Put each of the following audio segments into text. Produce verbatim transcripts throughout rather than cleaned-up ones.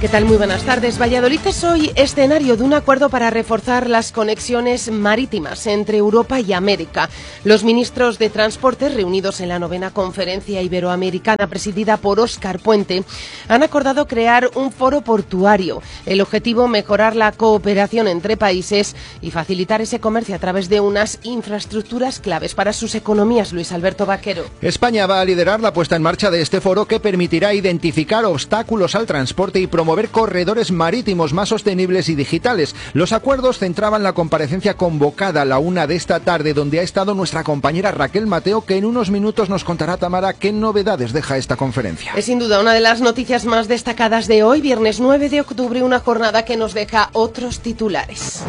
¿Qué tal? Muy buenas tardes. Valladolid es hoy escenario de un acuerdo para reforzar las conexiones marítimas entre Europa y América. Los ministros de Transporte, reunidos en la novena Conferencia Iberoamericana presidida por Óscar Puente, han acordado crear un foro portuario. El objetivo, mejorar la cooperación entre países y facilitar ese comercio a través de unas infraestructuras claves para sus economías. Luis Alberto Vaquero. España va a liderar la puesta en marcha de este foro que permitirá identificar obstáculos al transporte y promover mover corredores marítimos más sostenibles y digitales. Los acuerdos centraban la comparecencia convocada a la una de esta tarde, donde ha estado nuestra compañera Raquel Mateo, que en unos minutos nos contará, Tamara, qué novedades deja esta conferencia. Es sin duda una de las noticias más destacadas de hoy, viernes nueve de octubre, una jornada que nos deja otros titulares.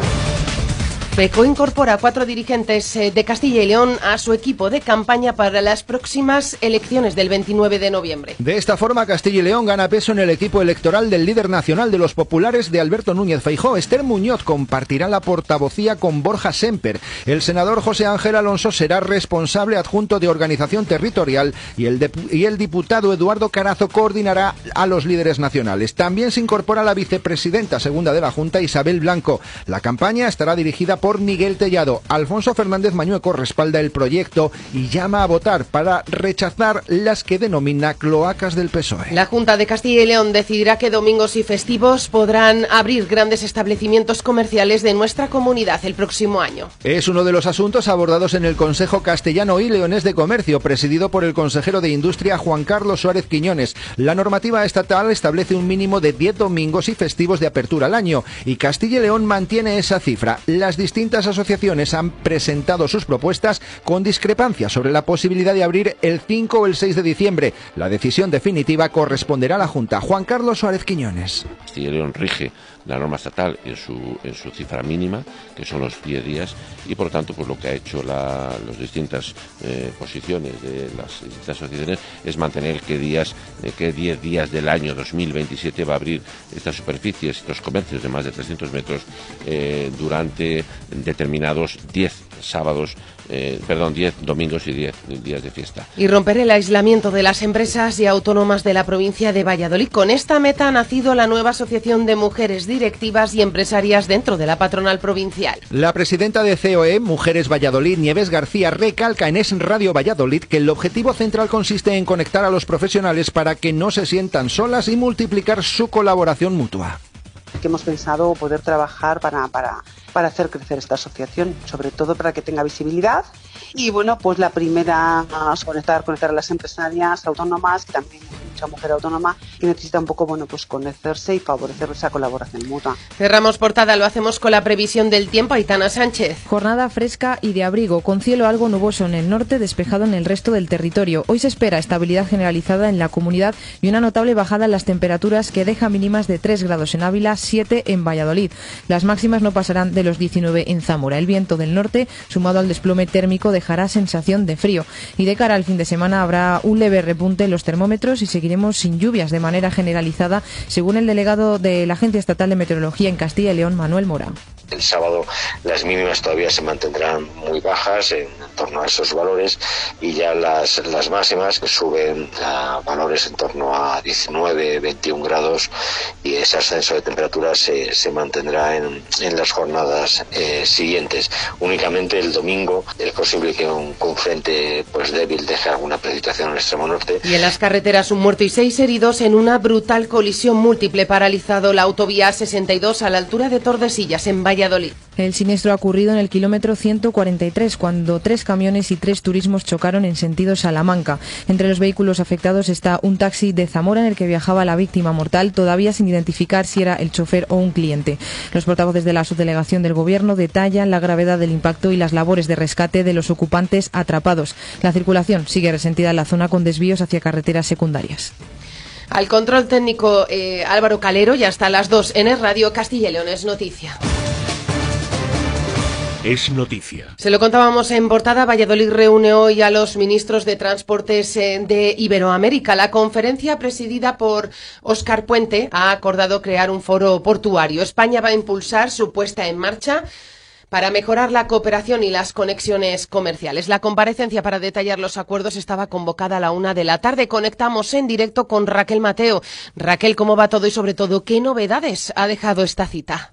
Feijóo incorpora a cuatro dirigentes de Castilla y León a su equipo de campaña para las próximas elecciones del veintinueve de noviembre. De esta forma, Castilla y León gana peso en el equipo electoral del líder nacional de los populares de Alberto Núñez Feijóo. Esther Muñoz compartirá la portavocía con Borja Semper. El senador José Ángel Alonso será responsable adjunto de organización territorial y el, y el diputado Eduardo Carazo coordinará a los líderes nacionales. También se incorpora la vicepresidenta segunda de la Junta, Isabel Blanco. La campaña estará dirigida por Miguel Tellado. Alfonso Fernández Mañueco respalda el proyecto y llama a votar para rechazar las que denomina cloacas del P S O E. La Junta de Castilla y León decidirá que domingos y festivos podrán abrir grandes establecimientos comerciales de nuestra comunidad el próximo año. Es uno de los asuntos abordados en el Consejo Castellano y Leonés de Comercio, presidido por el consejero de Industria Juan Carlos Suárez Quiñones. La normativa estatal establece un mínimo de diez domingos y festivos de apertura al año y Castilla y León mantiene esa cifra. Las distintas asociaciones han presentado sus propuestas con discrepancias sobre la posibilidad de abrir el cinco o el seis de diciembre. La decisión definitiva corresponderá a la Junta. Juan Carlos Suárez Quiñones. Castilla y León rige la norma estatal en su en su cifra mínima, que son los diez días, y por tanto pues lo que ha hecho la, las distintas eh, posiciones de las distintas asociaciones es mantener que días eh, que diez días del año dos mil veintisiete va a abrir estas superficies, estos comercios de más de trescientos metros eh, durante determinados diez sábados, eh, perdón, diez domingos y diez días de fiesta. Y romper el aislamiento de las empresas y autónomas de la provincia de Valladolid. Con esta meta ha nacido la nueva Asociación de Mujeres Directivas y Empresarias dentro de la patronal provincial. La presidenta de C O E, Mujeres Valladolid, Nieves García, recalca en Es Radio Valladolid que el objetivo central consiste en conectar a los profesionales para que no se sientan solas y multiplicar su colaboración mutua. Que hemos pensado poder trabajar para, para, para hacer crecer esta asociación, sobre todo para que tenga visibilidad. Y bueno, pues la primera es conectar, conectar a las empresarias autónomas, que también hay mucha mujer autónoma que necesita un poco, bueno, pues conocerse y favorecer esa colaboración mutua. Cerramos portada, lo hacemos con la previsión del tiempo. Aitana Sánchez. Jornada fresca y de abrigo, con cielo algo nuboso en el norte, despejado en el resto del territorio. Hoy se espera estabilidad generalizada en la comunidad y una notable bajada en las temperaturas que deja mínimas de tres grados en Ávila, siete en Valladolid. Las máximas no pasarán de los diecinueve en Zamora. El viento del norte, sumado al desplome térmico, dejará sensación de frío. Y de cara al fin de semana habrá un leve repunte en los termómetros y seguiremos sin lluvias de manera generalizada, según el delegado de la Agencia Estatal de Meteorología en Castilla y León, Manuel Mora. El sábado las mínimas todavía se mantendrán muy bajas, en torno a esos valores, y ya las, las máximas suben a valores en torno a diecinueve, veintiún grados, y ese ascenso de temperaturas se, se mantendrá en, en las jornadas eh, siguientes. Únicamente el domingo es posible que un, un frente pues débil deje alguna precipitación en el extremo norte. Y en las carreteras un muerto y seis heridos en una brutal colisión múltiple, paralizado la autovía sesenta y dos a la altura de Tordesillas, en Valladolid. El siniestro ha ocurrido en el kilómetro ciento cuarenta y tres, cuando tres camiones y tres turismos chocaron en sentido Salamanca. Entre los vehículos afectados está un taxi de Zamora en el que viajaba la víctima mortal, todavía sin identificar si era el chofer o un cliente. Los portavoces de la subdelegación del Gobierno detallan la gravedad del impacto y las labores de rescate de los ocupantes atrapados. La circulación sigue resentida en la zona con desvíos hacia carreteras secundarias. Al control técnico eh, Álvaro Calero, y hasta las dos en Es Radio. Castilla y León es noticia. Es noticia. Se lo contábamos en portada. Valladolid reúne hoy a los ministros de Transportes de Iberoamérica. La conferencia, presidida por Óscar Puente, ha acordado crear un foro portuario. España va a impulsar su puesta en marcha para mejorar la cooperación y las conexiones comerciales. La comparecencia para detallar los acuerdos estaba convocada a la una de la tarde. Conectamos en directo con Raquel Mateo. Raquel, ¿cómo va todo y sobre todo qué novedades ha dejado esta cita?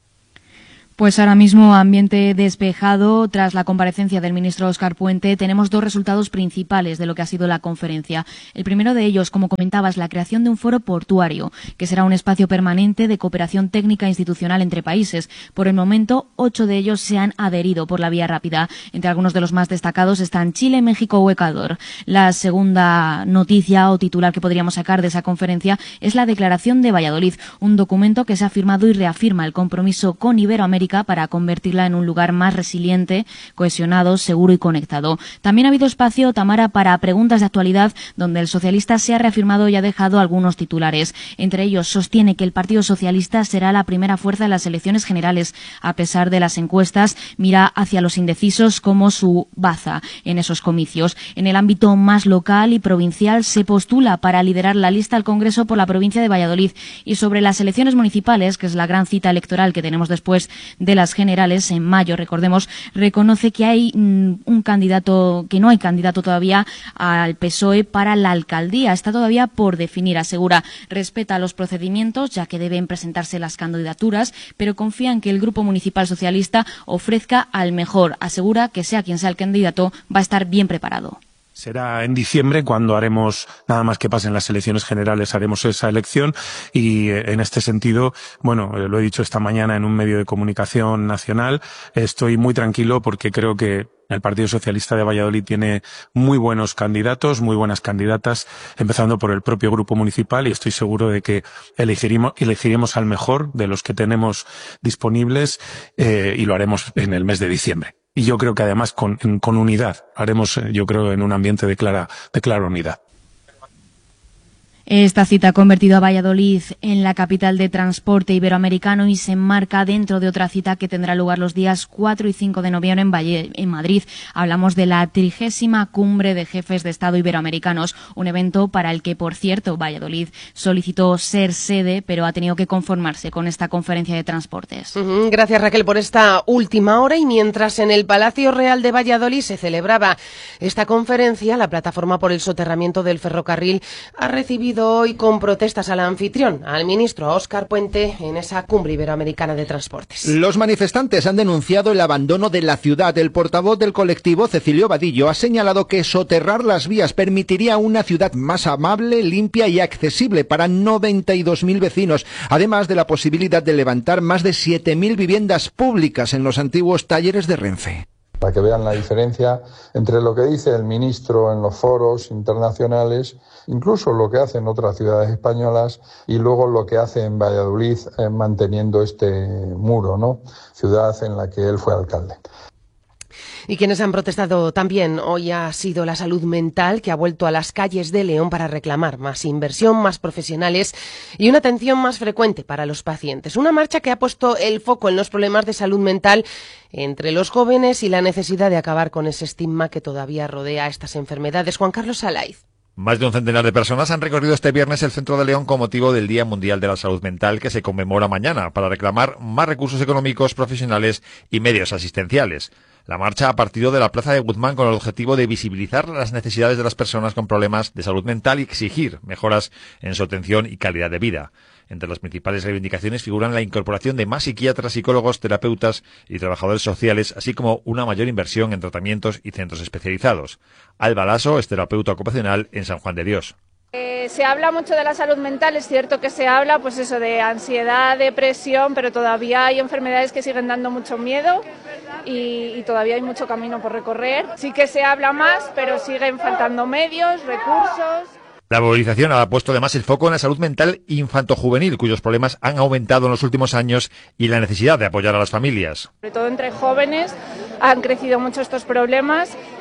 Pues ahora mismo ambiente despejado. Tras la comparecencia del ministro Óscar Puente, tenemos dos resultados principales de lo que ha sido la conferencia. El primero de ellos, como comentabas, la creación de un foro portuario, que será un espacio permanente de cooperación técnica e institucional entre países. Por el momento, ocho de ellos se han adherido por la vía rápida. Entre algunos de los más destacados están Chile, México o Ecuador. La segunda noticia o titular que podríamos sacar de esa conferencia es la Declaración de Valladolid, un documento que se ha firmado y reafirma el compromiso con Iberoamérica para convertirla en un lugar más resiliente, cohesionado, seguro y conectado. También ha habido espacio, Tamara, para preguntas de actualidad, donde el socialista se ha reafirmado y ha dejado algunos titulares. Entre ellos, sostiene que el Partido Socialista será la primera fuerza en las elecciones generales. A pesar de las encuestas, mira hacia los indecisos como su baza en esos comicios. En el ámbito más local y provincial, se postula para liderar la lista al Congreso por la provincia de Valladolid. Y sobre las elecciones municipales, que es la gran cita electoral que tenemos después de las generales en mayo, recordemos, reconoce que hay mm, un candidato, que no hay candidato todavía al P S O E para la alcaldía. Está todavía por definir, asegura. Respeta los procedimientos, ya que deben presentarse las candidaturas, pero confía en que el Grupo Municipal Socialista ofrezca al mejor. Asegura que sea quien sea el candidato, va a estar bien preparado. Será en diciembre cuando haremos, nada más que pasen las elecciones generales, haremos esa elección y en este sentido, bueno, lo he dicho esta mañana en un medio de comunicación nacional, estoy muy tranquilo porque creo que el Partido Socialista de Valladolid tiene muy buenos candidatos, muy buenas candidatas, empezando por el propio grupo municipal y estoy seguro de que elegiremos, elegiremos al mejor de los que tenemos disponibles eh, y lo haremos en el mes de diciembre. Y yo creo que además con, con unidad, haremos, yo creo, en un ambiente de clara, de clara unidad. Esta cita ha convertido a Valladolid en la capital de transporte iberoamericano y se enmarca dentro de otra cita que tendrá lugar los días cuatro y cinco de noviembre en, Valle, en Madrid. Hablamos de la trigésima cumbre de jefes de Estado iberoamericanos, un evento para el que, por cierto, Valladolid solicitó ser sede, pero ha tenido que conformarse con esta conferencia de transportes. Uh-huh. Gracias, Raquel, por esta última hora. Y mientras en el Palacio Real de Valladolid se celebraba esta conferencia, la plataforma por el soterramiento del ferrocarril ha recibido hoy con protestas al anfitrión, al ministro Óscar Puente, en esa cumbre iberoamericana de transportes. Los manifestantes han denunciado el abandono de la ciudad. El portavoz del colectivo, Cecilio Vadillo, ha señalado que soterrar las vías permitiría una ciudad más amable, limpia y accesible para noventa y dos mil vecinos, además de la posibilidad de levantar más de siete mil viviendas públicas en los antiguos talleres de Renfe. Para que vean la diferencia entre lo que dice el ministro en los foros internacionales, incluso lo que hace en otras ciudades españolas y luego lo que hace en Valladolid eh, manteniendo este muro, ¿no? Ciudad en la que él fue alcalde. Y quienes han protestado también hoy ha sido la salud mental, que ha vuelto a las calles de León para reclamar más inversión, más profesionales y una atención más frecuente para los pacientes. Una marcha que ha puesto el foco en los problemas de salud mental entre los jóvenes y la necesidad de acabar con ese estigma que todavía rodea a estas enfermedades. Juan Carlos Salaiz. Más de un centenar de personas han recorrido este viernes el centro de León con motivo del Día Mundial de la Salud Mental, que se conmemora mañana, para reclamar más recursos económicos, profesionales y medios asistenciales. La marcha ha partido de la Plaza de Guzmán con el objetivo de visibilizar las necesidades de las personas con problemas de salud mental y exigir mejoras en su atención y calidad de vida. Entre las principales reivindicaciones figuran la incorporación de más psiquiatras, psicólogos, terapeutas y trabajadores sociales, así como una mayor inversión en tratamientos y centros especializados. Alba Lasso es terapeuta ocupacional en San Juan de Dios. Eh, se habla mucho de la salud mental, es cierto que se habla pues eso de ansiedad, depresión, pero todavía hay enfermedades que siguen dando mucho miedo y, y todavía hay mucho camino por recorrer. Sí que se habla más, pero siguen faltando medios, recursos. La movilización ha puesto además el foco en la salud mental infantojuvenil, cuyos problemas han aumentado en los últimos años, y la necesidad de apoyar a las familias. Sobre todo entre jóvenes han crecido mucho estos problemas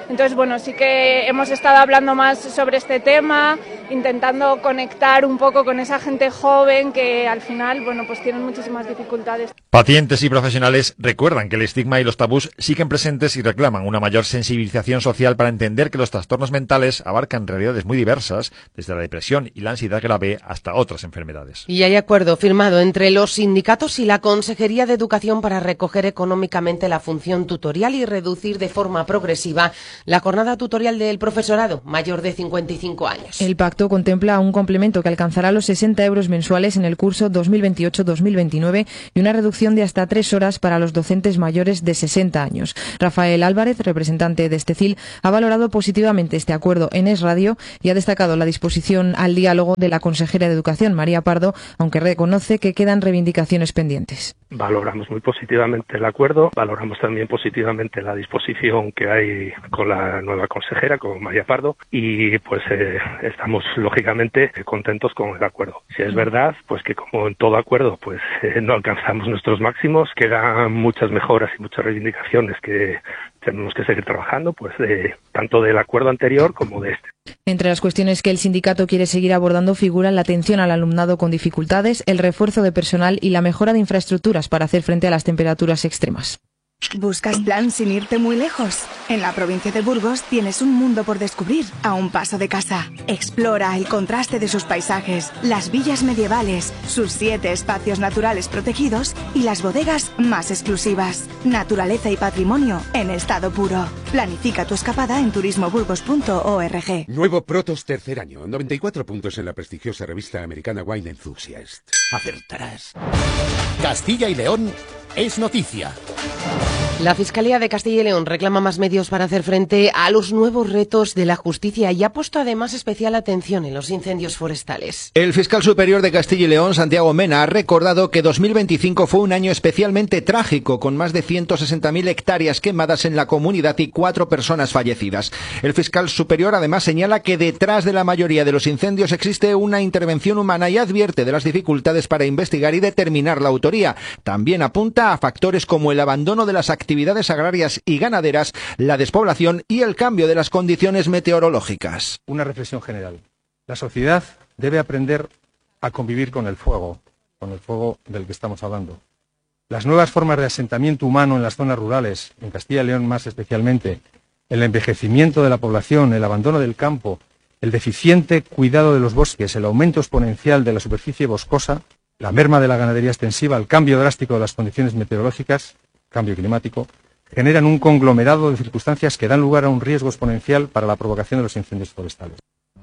Entonces, bueno, sí que hemos estado hablando más sobre este tema, intentando conectar un poco con esa gente joven que al final, bueno, pues tienen muchísimas dificultades. Pacientes y profesionales recuerdan que el estigma y los tabús siguen presentes y reclaman una mayor sensibilización social para entender que los trastornos mentales abarcan realidades muy diversas, desde la depresión y la ansiedad grave hasta otras enfermedades. Y hay acuerdo firmado entre los sindicatos y la Consejería de Educación para recoger económicamente la función tutorial y reducir de forma progresiva la jornada tutorial del profesorado mayor de cincuenta y cinco años. El pacto contempla un complemento que alcanzará los sesenta euros mensuales en el curso dos mil veintiocho dos mil veintinueve y una reducción de hasta tres horas para los docentes mayores de sesenta años. Rafael Álvarez, representante de Estecil, ha valorado positivamente este acuerdo en Es Radio y ha destacado la disposición al diálogo de la consejera de Educación, María Pardo, aunque reconoce que quedan reivindicaciones pendientes. Valoramos muy positivamente el acuerdo, valoramos también positivamente la disposición que hay con la nueva consejera, con María Pardo, y pues eh, estamos lógicamente contentos con el acuerdo. Si es verdad, pues que como en todo acuerdo, pues eh, no alcanzamos nuestros máximos, quedan muchas mejoras y muchas reivindicaciones que tenemos que seguir trabajando, pues de, tanto del acuerdo anterior como de este. Entre las cuestiones que el sindicato quiere seguir abordando figuran la atención al alumnado con dificultades, el refuerzo de personal y la mejora de infraestructuras para hacer frente a las temperaturas extremas. ¿Buscas plan sin irte muy lejos? En la provincia de Burgos tienes un mundo por descubrir a un paso de casa. Explora el contraste de sus paisajes, las villas medievales, sus siete espacios naturales protegidos y las bodegas más exclusivas. Naturaleza y patrimonio en estado puro. Planifica tu escapada en turismo burgos punto org. Nuevo Protos tercer año, noventa y cuatro puntos en la prestigiosa revista americana Wine Enthusiast. Acertarás. Castilla y León es noticia. La Fiscalía de Castilla y León reclama más medios para hacer frente a los nuevos retos de la justicia y ha puesto además especial atención en los incendios forestales. El fiscal superior de Castilla y León, Santiago Mena, ha recordado que dos mil veinticinco fue un año especialmente trágico, con más de ciento sesenta mil hectáreas quemadas en la comunidad y cuatro personas fallecidas. El fiscal superior además señala que detrás de la mayoría de los incendios existe una intervención humana y advierte de las dificultades para investigar y determinar la autoría. También apunta a factores como el abandono de las actividades actividades agrarias y ganaderas, la despoblación y el cambio de las condiciones meteorológicas. Una reflexión general. La sociedad debe aprender a convivir con el fuego, con el fuego del que estamos hablando. Las nuevas formas de asentamiento humano en las zonas rurales, en Castilla y León más especialmente, el envejecimiento de la población, el abandono del campo, el deficiente cuidado de los bosques, el aumento exponencial de la superficie boscosa, la merma de la ganadería extensiva, el cambio drástico de las condiciones meteorológicas, cambio climático, generan un conglomerado de circunstancias que dan lugar a un riesgo exponencial para la provocación de los incendios forestales.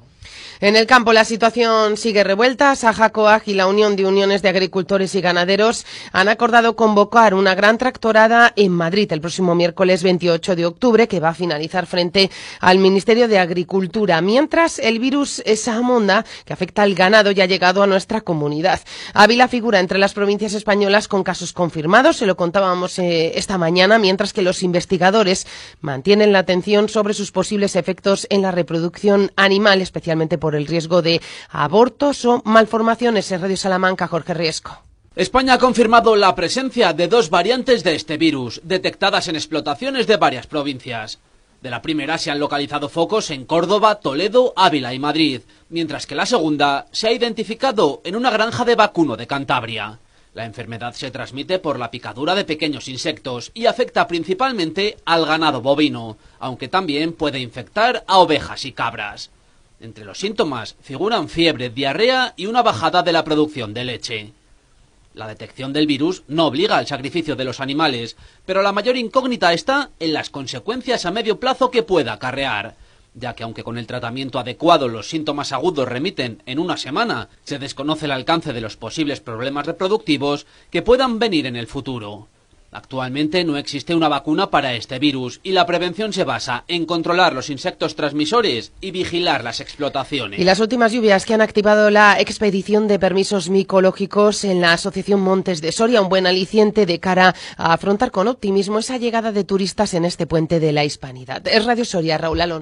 En el campo la situación sigue revuelta. Saja Coag y la Unión de Uniones de Agricultores y Ganaderos han acordado convocar una gran tractorada en Madrid el próximo miércoles veintiocho de octubre que va a finalizar frente al Ministerio de Agricultura. Mientras el virus Sahamonda, que afecta al ganado, ya ha llegado a nuestra comunidad. Ávila figura entre las provincias españolas con casos confirmados, se lo contábamos eh, esta mañana, mientras que los investigadores mantienen la atención sobre sus posibles efectos en la reproducción animal, especialmente por por el riesgo de abortos o malformaciones. En Radio Salamanca, Jorge Riesco. España ha confirmado la presencia de dos variantes de este virus, detectadas en explotaciones de varias provincias. De la primera se han localizado focos en Córdoba, Toledo, Ávila y Madrid, mientras que la segunda se ha identificado en una granja de vacuno de Cantabria. La enfermedad se transmite por la picadura de pequeños insectos y afecta principalmente al ganado bovino, aunque también puede infectar a ovejas y cabras. Entre los síntomas figuran fiebre, diarrea y una bajada de la producción de leche. La detección del virus no obliga al sacrificio de los animales, pero la mayor incógnita está en las consecuencias a medio plazo que pueda acarrear, ya que aunque con el tratamiento adecuado los síntomas agudos remiten en una semana, se desconoce el alcance de los posibles problemas reproductivos que puedan venir en el futuro. Actualmente no existe una vacuna para este virus y la prevención se basa en controlar los insectos transmisores y vigilar las explotaciones. Y las últimas lluvias que han activado la expedición de permisos micológicos en la Asociación Montes de Soria, un buen aliciente de cara a afrontar con optimismo esa llegada de turistas en este puente de la Hispanidad. Es Radio Soria, Raúl Alonso.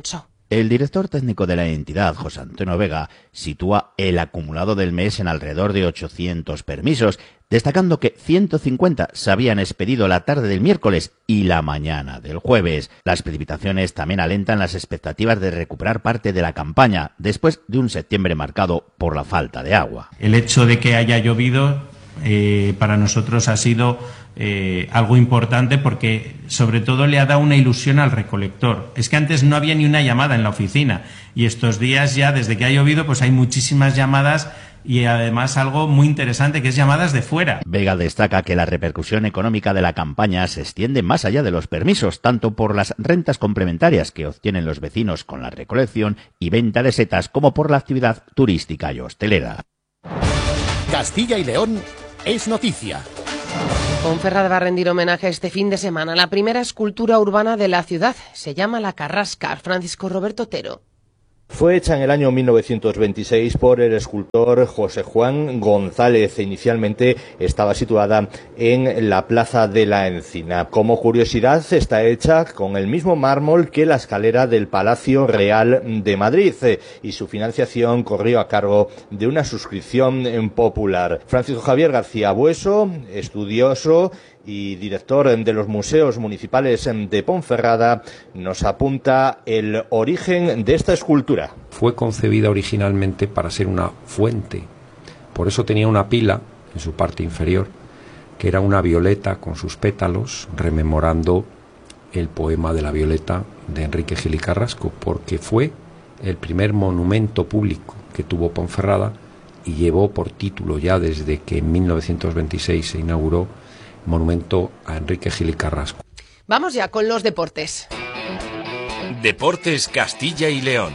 El director técnico de la entidad, José Antonio Vega, sitúa el acumulado del mes en alrededor de ochocientos permisos, destacando que ciento cincuenta se habían expedido la tarde del miércoles y la mañana del jueves. Las precipitaciones también alentan las expectativas de recuperar parte de la campaña, después de un septiembre marcado por la falta de agua. El hecho de que haya llovido eh, para nosotros ha sido eh, algo importante porque sobre todo le ha dado una ilusión al recolector. Es que antes no había ni una llamada en la oficina y estos días ya, desde que ha llovido, pues hay muchísimas llamadas y además algo muy interesante, que es llamadas de fuera. Vega destaca que la repercusión económica de la campaña se extiende más allá de los permisos, tanto por las rentas complementarias que obtienen los vecinos con la recolección y venta de setas, como por la actividad turística y hostelera. Castilla y León es noticia. Ponferrada va a rendir homenaje este fin de semana a la primera escultura urbana de la ciudad. Se llama La Carrasca. Francisco Roberto Otero. Fue hecha en el año mil novecientos veintiséis por el escultor José Juan González. Inicialmente estaba situada en la Plaza de la Encina. Como curiosidad, está hecha con el mismo mármol que la escalera del Palacio Real de Madrid y su financiación corrió a cargo de una suscripción popular. Francisco Javier García Bueso, estudioso y director de los museos municipales de Ponferrada, nos apunta el origen de esta escultura. Fue concebida originalmente para ser una fuente, por eso tenía una pila en su parte inferior, que era una violeta con sus pétalos, rememorando el poema de la violeta de Enrique Gil y Carrasco, porque fue el primer monumento público que tuvo Ponferrada y llevó por título, ya desde que en mil novecientos veintiséis se inauguró, monumento a Enrique Gil y Carrasco. Vamos ya con los deportes. Deportes Castilla y León.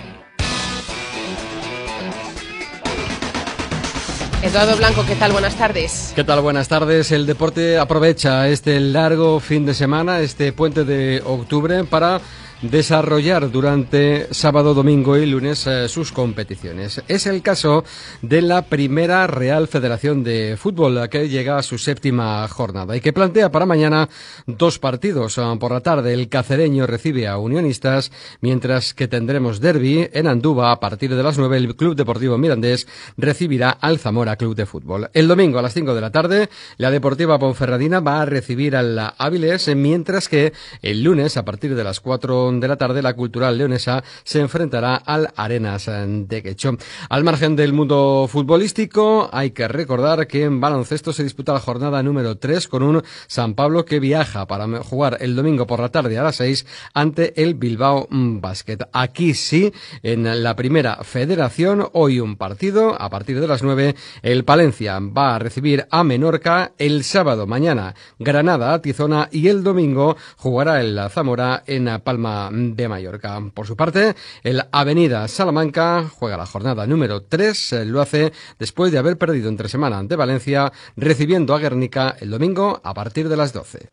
Eduardo Blanco, ¿qué tal? Buenas tardes. ¿Qué tal? Buenas tardes. El deporte aprovecha este largo fin de semana, este puente de octubre, para desarrollar durante sábado, domingo y lunes eh, sus competiciones. Es el caso de la Primera Real Federación de Fútbol, que llega a su séptima jornada y que plantea para mañana dos partidos. Por la tarde el Cacereño recibe a Unionistas, mientras que tendremos derbi en Andúba. A partir de las nueve el Club Deportivo Mirandés recibirá al Zamora Club de Fútbol. El domingo a las cinco de la tarde la Deportiva Ponferradina va a recibir al Áviles, mientras que el lunes a partir de las cuatro de la tarde la Cultural Leonesa se enfrentará al Arenas de Quecho. Al margen del mundo futbolístico, hay que recordar que en baloncesto se disputa la jornada número tres con un San Pablo que viaja para jugar el domingo por la tarde a las seis ante el Bilbao Basket. Aquí sí, en la Primera Federación, hoy un partido a partir de las nueve. El Palencia va a recibir a Menorca, el sábado mañana Granada a Tizona y el domingo jugará el Zamora en Palma de Mallorca. Por su parte, el Avenida Salamanca juega la jornada número tres, lo hace después de haber perdido entre semana ante Valencia, recibiendo a Guernica el domingo a partir de las doce.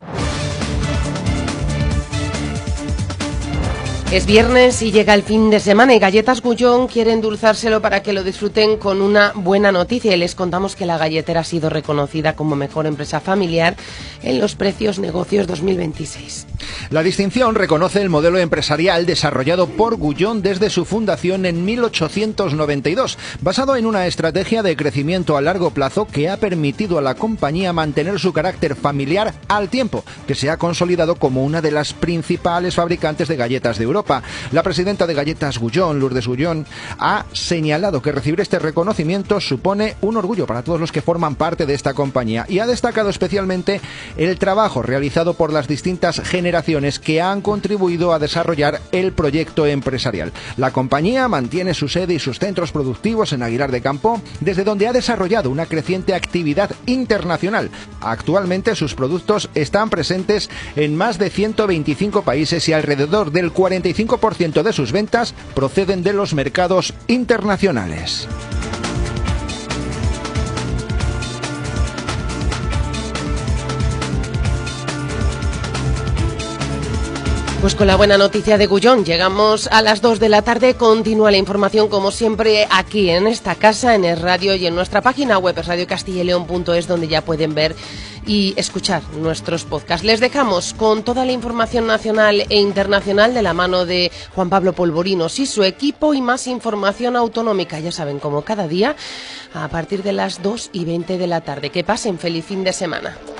Es viernes y llega el fin de semana y Galletas Gullón quiere endulzárselo para que lo disfruten con una buena noticia. Y les contamos que la galletera ha sido reconocida como mejor empresa familiar en los Precios Negocios dos mil veintiséis. La distinción reconoce el modelo empresarial desarrollado por Gullón desde su fundación en mil ochocientos noventa y dos, basado en una estrategia de crecimiento a largo plazo que ha permitido a la compañía mantener su carácter familiar al tiempo, que se ha consolidado como una de las principales fabricantes de galletas de Europa. La presidenta de Galletas Gullón, Lourdes Gullón, ha señalado que recibir este reconocimiento supone un orgullo para todos los que forman parte de esta compañía y ha destacado especialmente el trabajo realizado por las distintas generaciones que han contribuido a desarrollar el proyecto empresarial. La compañía mantiene su sede y sus centros productivos en Aguilar de Campo, desde donde ha desarrollado una creciente actividad internacional. Actualmente sus productos están presentes en más de ciento veinticinco países y alrededor del cuarenta y cinco por ciento de sus ventas proceden de los mercados internacionales. Pues con la buena noticia de Gullón llegamos a las dos de la tarde. Continúa la información como siempre aquí en esta casa, en el radio y en nuestra página web radio castilla y león punto es, donde ya pueden ver y escuchar nuestros podcasts. Les dejamos con toda la información nacional e internacional de la mano de Juan Pablo Polvorinos y su equipo y más información autonómica, ya saben, como cada día, a partir de las dos y veinte de la tarde. Que pasen feliz fin de semana.